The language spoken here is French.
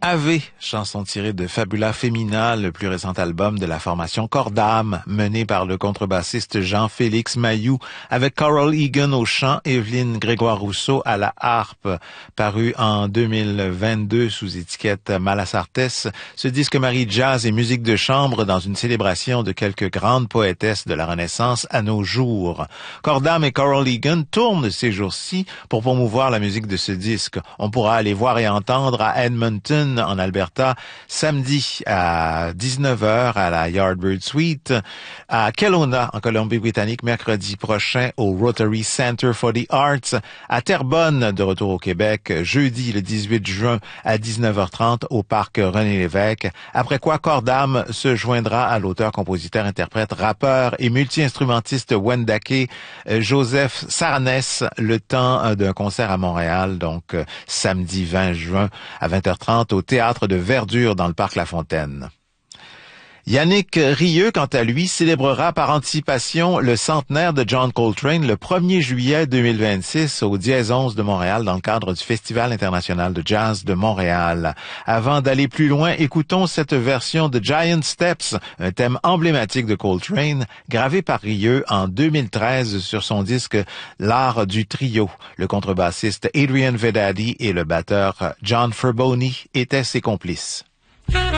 Ave, chanson tirée de Fabula Femina, le plus récent album de la formation Corps d'âme, mené par le contrebassiste Jean-Félix Mayou, avec Carol Egan au chant, Evelyne Grégoire-Rousseau à la harpe, paru en 2022 sous étiquette Malasartes. Ce disque marie jazz et musique de chambre dans une célébration de quelques grandes poétesses de la Renaissance à nos jours. Corps d'âme et Carol Egan tournent ces jours-ci pour promouvoir la musique de ce disque. On pourra aller voir et entendre à Edmonton, en Alberta, samedi à 19h à la Yardbird Suite, à Kelowna, en Colombie-Britannique, mercredi prochain au Rotary Center for the Arts, à Terrebonne, de retour au Québec, jeudi le 18 juin à 19h30 au parc René-Lévesque, après quoi Corps d'âme se joindra à l'auteur, compositeur, interprète, rappeur et multi-instrumentiste Wendake Joseph Sarnes, le temps d'un concert à Montréal, donc samedi 20 juin à 20h30 au Théâtre de Verdure dans le parc La Fontaine. Yannick Rieu, quant à lui, célébrera par anticipation le centenaire de John Coltrane le 1er juillet 2026 au Dièse 11 de Montréal dans le cadre du Festival international de jazz de Montréal. Avant d'aller plus loin, écoutons cette version de Giant Steps, un thème emblématique de Coltrane, gravé par Rieu en 2013 sur son disque L'art du trio. Le contrebassiste Adrian Vedadi et le batteur John Ferboni étaient ses complices.